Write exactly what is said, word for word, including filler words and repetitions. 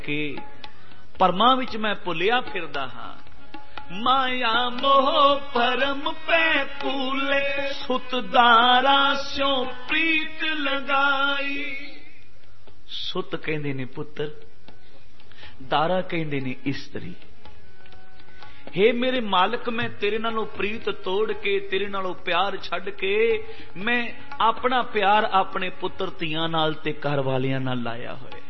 के परमा विच मैं भुलिया फिरदा हां। माया मोह परम पै भूले सुत दारा स्यों प्रीत लगाई। सुत कहंदे ने पुत्र, दारा कहंदे ने इस्त्री। हे मेरे मालिक, मैं तेरे नालों प्रीत तोड़ के, तेरे नालों प्यार छड़ के, मैं अपना प्यार अपने पुत्र धियां नाल ते घर वालियां नाल लाया होया।